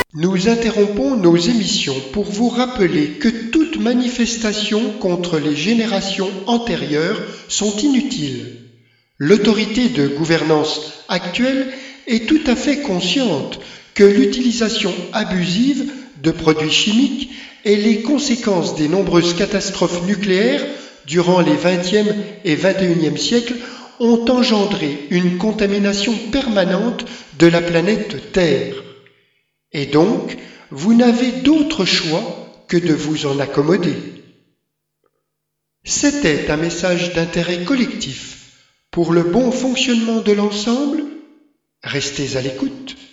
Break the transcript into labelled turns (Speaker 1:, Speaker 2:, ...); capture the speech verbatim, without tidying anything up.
Speaker 1: Nous interrompons nos émissions pour vous rappeler que toute manifestation contre les générations antérieures sont inutiles. L'autorité de gouvernance actuelle est tout à fait consciente que l'utilisation abusive de produits chimiques et les conséquences des nombreuses catastrophes nucléaires durant les vingtième et vingt et unième siècles ont engendré une contamination permanente de la planète Terre. Et donc, vous n'avez d'autre choix que de vous en accommoder. C'était un message d'intérêt collectif pour le bon fonctionnement de l'ensemble. Restez à l'écoute.